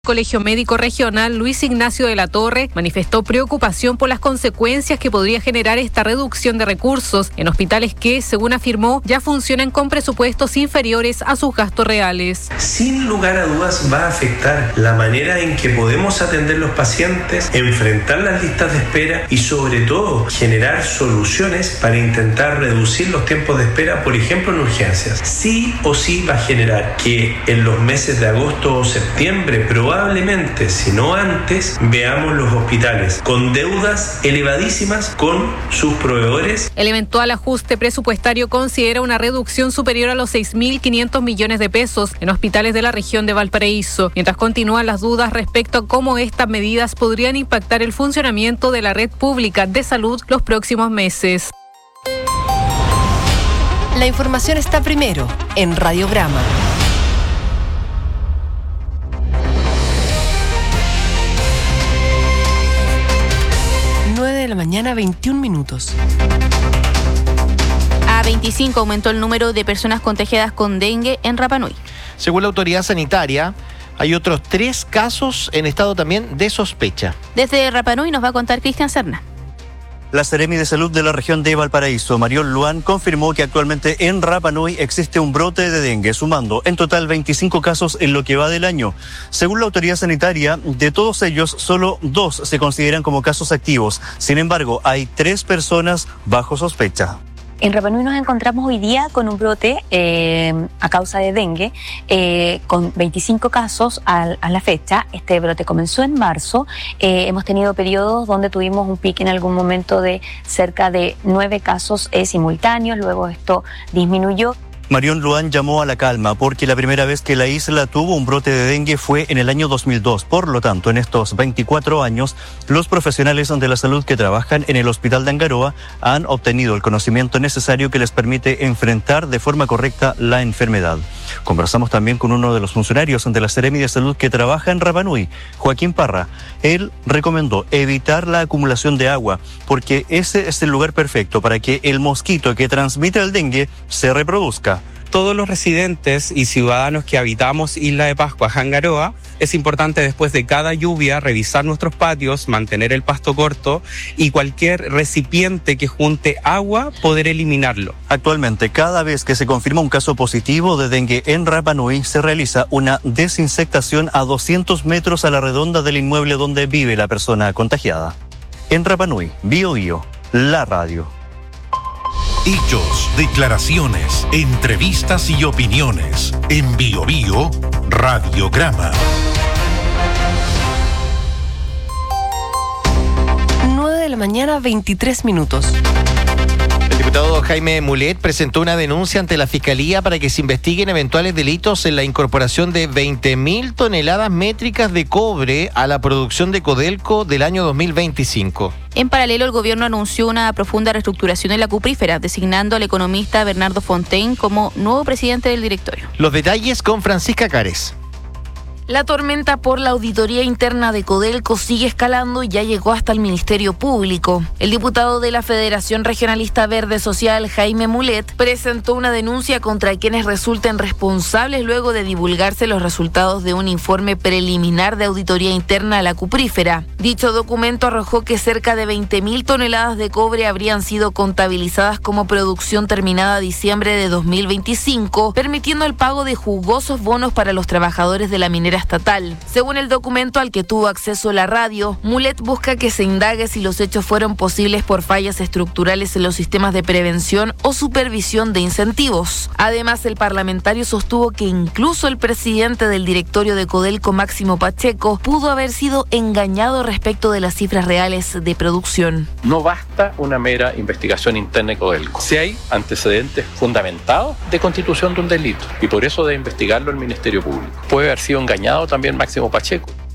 Colegio Médico Regional Luis Ignacio de la Torre manifestó preocupación por las consecuencias que podría generar esta reducción de recursos en hospitales que, según afirmó, ya funcionan con presupuestos inferiores a sus gastos reales. Sin lugar a dudas va a afectar la manera en que podemos atender los pacientes, enfrentar las listas de espera y sobre todo generar soluciones para intentar reducir los tiempos de espera, por ejemplo en urgencias. Sí o sí va a generar que en los meses de agosto o septiembre probablemente, si no antes, veamos los hospitales con deudas elevadísimas con sus proveedores. El eventual ajuste presupuestario considera una reducción superior a los 6.500 millones de pesos en hospitales de la región de Valparaíso, mientras continúan las dudas respecto a cómo estas medidas podrían impactar el funcionamiento de la red pública de salud los próximos meses. La información está primero en Radiograma. 9 de la mañana, 21 minutos. A 25 aumentó el número de personas contagiadas con dengue en Rapa Nui. Según la autoridad sanitaria, hay otros 3 casos en estado también de sospecha. Desde Rapa Nui nos va a contar Cristian Serna. La Seremi de Salud de la región de Valparaíso, Marión Luan, confirmó que actualmente en Rapa Nui existe un brote de dengue, sumando en total 25 casos en lo que va del año. Según la autoridad sanitaria, de todos ellos, solo 2 se consideran como casos activos. Sin embargo, hay 3 personas bajo sospecha. En Rapa Nui nos encontramos hoy día con un brote a causa de dengue, con 25 casos a la fecha. Este brote comenzó en marzo. Hemos tenido periodos donde tuvimos un pico en algún momento de cerca de 9 casos simultáneos. Luego esto disminuyó. Marión Luan llamó a la calma porque la primera vez que la isla tuvo un brote de dengue fue en el año 2002. Por lo tanto, en estos 24 años, los profesionales de la salud que trabajan en el hospital de Angaroa han obtenido el conocimiento necesario que les permite enfrentar de forma correcta la enfermedad. Conversamos también con uno de los funcionarios de la Seremi de Salud que trabaja en Rapa Nui, Joaquín Parra. Él recomendó evitar la acumulación de agua porque ese es el lugar perfecto para que el mosquito que transmite el dengue se reproduzca. Todos los residentes y ciudadanos que habitamos Isla de Pascua, Angaroa, es importante después de cada lluvia revisar nuestros patios, mantener el pasto corto y cualquier recipiente que junte agua, poder eliminarlo. Actualmente, cada vez que se confirma un caso positivo de dengue en Rapa Nui, se realiza una desinsectación a 200 metros a la redonda del inmueble donde vive la persona contagiada. En Rapa Nui, Bio Bio, la radio. Hechos, declaraciones, entrevistas y opiniones. En Bio Bio, Radiograma. 9 de la mañana, 23 minutos. El diputado Jaime Mulet presentó una denuncia ante la Fiscalía para que se investiguen eventuales delitos en la incorporación de 20.000 toneladas métricas de cobre a la producción de Codelco del año 2025. En paralelo, el gobierno anunció una profunda reestructuración en la cuprífera, designando al economista Bernardo Fontaine como nuevo presidente del directorio. Los detalles con Francisca Cares. La tormenta por la auditoría interna de Codelco sigue escalando y ya llegó hasta el Ministerio Público. El diputado de la Federación Regionalista Verde Social, Jaime Mulet, presentó una denuncia contra quienes resulten responsables luego de divulgarse los resultados de un informe preliminar de auditoría interna a la cuprífera. Dicho documento arrojó que cerca de 20.000 toneladas de cobre habrían sido contabilizadas como producción terminada a diciembre de 2025, permitiendo el pago de jugosos bonos para los trabajadores de la minera estatal. Según el documento al que tuvo acceso la radio, Mulet busca que se indague si los hechos fueron posibles por fallas estructurales en los sistemas de prevención o supervisión de incentivos. Además, el parlamentario sostuvo que incluso el presidente del directorio de Codelco, Máximo Pacheco, pudo haber sido engañado respecto de las cifras reales de producción. No basta una mera investigación interna de Codelco. Si hay antecedentes fundamentados de constitución de un delito, y por eso debe investigarlo el Ministerio Público. Puede haber sido engañado también Máximo Pacheco.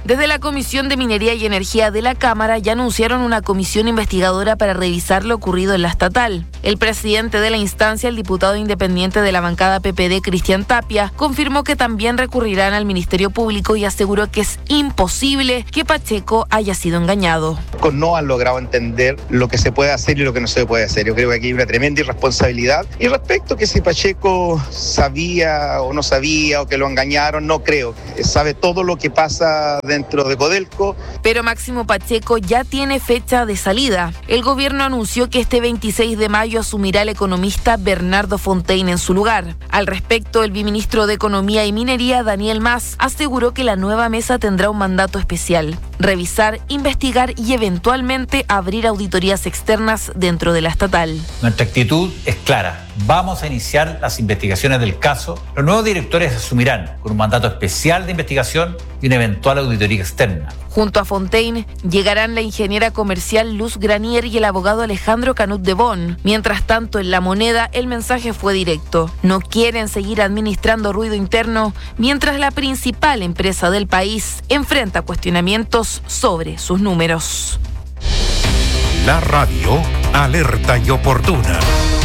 Desde la Comisión de Minería y Energía de la Cámara ya anunciaron una comisión investigadora para revisar lo ocurrido en la estatal. El presidente de la instancia, el diputado independiente de la bancada PPD, Cristian Tapia, confirmó que también recurrirán al Ministerio Público y aseguró que es imposible que Pacheco haya sido engañado. No han logrado entender lo que se puede hacer y lo que no se puede hacer. Yo creo que aquí hay una tremenda irresponsabilidad. Y respecto a que si Pacheco sabía o no sabía o que lo engañaron, no creo. Sabe todo lo que pasa dentro de Codelco. Pero Máximo Pacheco ya tiene fecha de salida. El gobierno anunció que este 26 de mayo asumirá el economista Bernardo Fontaine en su lugar. Al respecto, el viceministro de Economía y Minería, Daniel Mas, aseguró que la nueva mesa tendrá un mandato especial: revisar, investigar y eventualmente abrir auditorías externas dentro de la estatal. Nuestra actitud es clara. Vamos a iniciar las investigaciones del caso. Los nuevos directores asumirán con un mandato especial de investigación y una eventual auditoría externa. Junto a Fontaine llegarán la ingeniera comercial Luz Granier y el abogado Alejandro Canut de Bon. Mientras tanto, en La Moneda el mensaje fue directo: no quieren seguir administrando ruido interno mientras la principal empresa del país enfrenta cuestionamientos sobre sus números. La radio alerta y oportuna.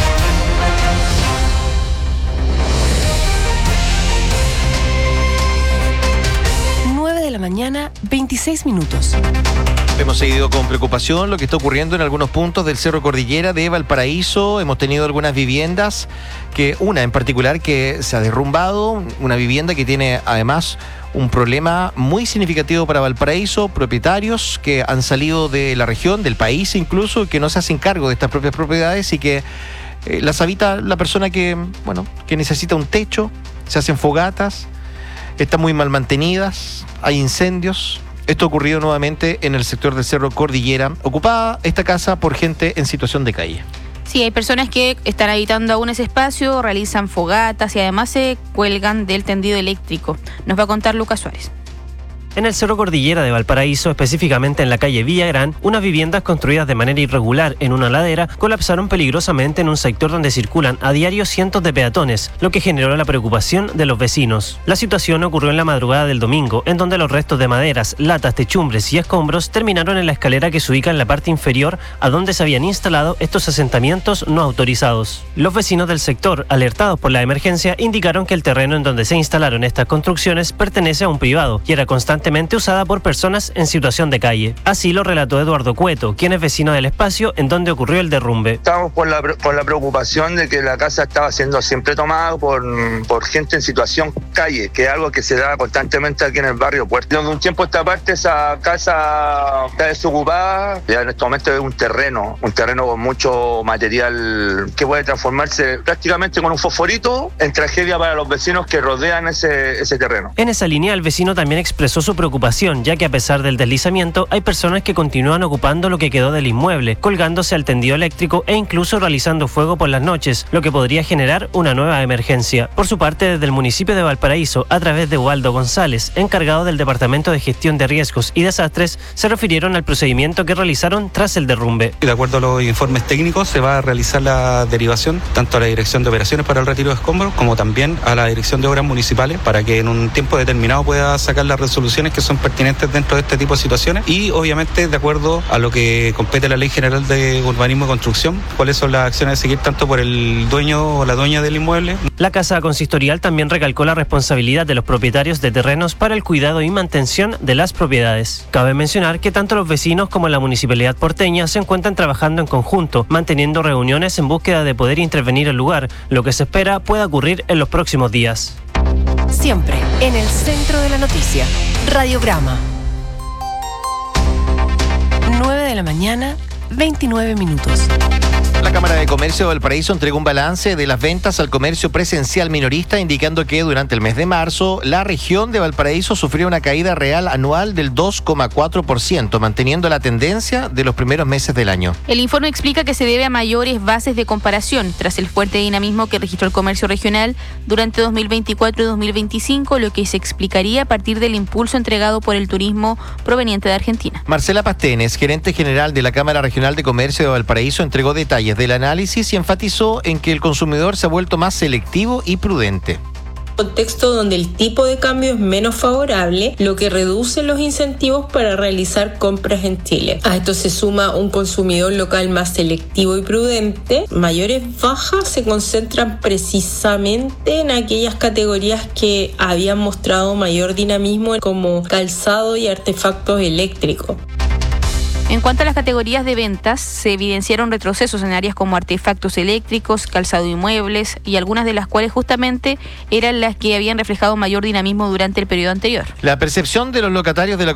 26 minutos. Hemos seguido con preocupación lo que está ocurriendo en algunos puntos del Cerro Cordillera de Valparaíso. Hemos tenido algunas viviendas, una en particular que se ha derrumbado, una vivienda que tiene además un problema muy significativo para Valparaíso, propietarios que han salido de la región, del país incluso, que no se hacen cargo de estas propias propiedades y que las habita la persona que necesita un techo, se hacen fogatas, están muy mal mantenidas, hay incendios. Esto ha ocurrido nuevamente en el sector del Cerro Cordillera, ocupada esta casa por gente en situación de calle. Sí, hay personas que están habitando aún ese espacio, realizan fogatas y además se cuelgan del tendido eléctrico. Nos va a contar Lucas Suárez. En el Cerro Cordillera de Valparaíso, específicamente en la calle Villagrán, unas viviendas construidas de manera irregular en una ladera colapsaron peligrosamente en un sector donde circulan a diario cientos de peatones, lo que generó la preocupación de los vecinos. La situación ocurrió en la madrugada del domingo, en donde los restos de maderas, latas, techumbres y escombros terminaron en la escalera que se ubica en la parte inferior a donde se habían instalado estos asentamientos no autorizados. Los vecinos del sector, alertados por la emergencia, indicaron que el terreno en donde se instalaron estas construcciones pertenece a un privado y era constantemente usada por personas en situación de calle. Así lo relató Eduardo Cueto, quien es vecino del espacio en donde ocurrió el derrumbe. Estamos por la preocupación de que la casa estaba siendo siempre tomada por gente en situación calle, que es algo que se da constantemente aquí en el barrio Puerto. De un tiempo a esta parte esa casa está desocupada, ya en este momento es un terreno con mucho material que puede transformarse prácticamente con un fosforito en tragedia para los vecinos que rodean ese terreno. En esa línea el vecino también expresó su preocupación, ya que a pesar del deslizamiento hay personas que continúan ocupando lo que quedó del inmueble, colgándose al tendido eléctrico e incluso realizando fuego por las noches, lo que podría generar una nueva emergencia. Por su parte, desde el municipio de Valparaíso, a través de Ubaldo González, encargado del Departamento de Gestión de Riesgos y Desastres, se refirieron al procedimiento que realizaron tras el derrumbe. De acuerdo a los informes técnicos, se va a realizar la derivación tanto a la Dirección de Operaciones para el Retiro de Escombros como también a la Dirección de Obras Municipales para que en un tiempo determinado pueda sacar las resoluciones que son pertinentes dentro de este tipo de situaciones y obviamente de acuerdo a lo que compete la Ley General de Urbanismo y Construcción, cuáles son las acciones a seguir tanto por el dueño o la dueña del inmueble. La Casa Consistorial también recalcó la responsabilidad de los propietarios de terrenos para el cuidado y mantención de las propiedades. Cabe mencionar que tanto los vecinos como la Municipalidad porteña se encuentran trabajando en conjunto, manteniendo reuniones en búsqueda de poder intervenir el lugar, lo que se espera pueda ocurrir en los próximos días. Siempre en el centro de la noticia. Radiograma. 9 de la mañana, 29 minutos. La Cámara de Comercio de Valparaíso entregó un balance de las ventas al comercio presencial minorista, indicando que durante el mes de marzo la región de Valparaíso sufrió una caída real anual del 2,4%, manteniendo la tendencia de los primeros meses del año. El informe explica que se debe a mayores bases de comparación tras el fuerte dinamismo que registró el comercio regional durante 2024 y 2025, lo que se explicaría a partir del impulso entregado por el turismo proveniente de Argentina. Marcela Pastenes, gerente general de la Cámara Regional de Comercio de Valparaíso, entregó detalles del análisis y enfatizó en que el consumidor se ha vuelto más selectivo y prudente. contexto donde el tipo de cambio es menos favorable, lo que reduce los incentivos para realizar compras en Chile. A esto se suma un consumidor local más selectivo y prudente. Mayores bajas se concentran precisamente en aquellas categorías que habían mostrado mayor dinamismo, como calzado y artefactos eléctricos. En cuanto a las categorías de ventas, se evidenciaron retrocesos en áreas como artefactos eléctricos, calzado y muebles, y algunas de las cuales justamente eran las que habían reflejado mayor dinamismo durante el periodo anterior. La percepción de los locatarios de la